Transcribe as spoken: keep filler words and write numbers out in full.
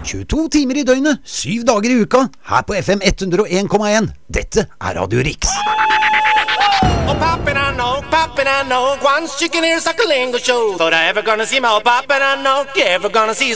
tjueto timer i døgnet, syv dager i uka, her på F M hundre og en komma en. Dette er Radio Riks. Oh, poppin', I know, poppin', I know. Once you can hear Suckalingo show. Thought I ever gonna see my oh, poppin', I know. You ever gonna see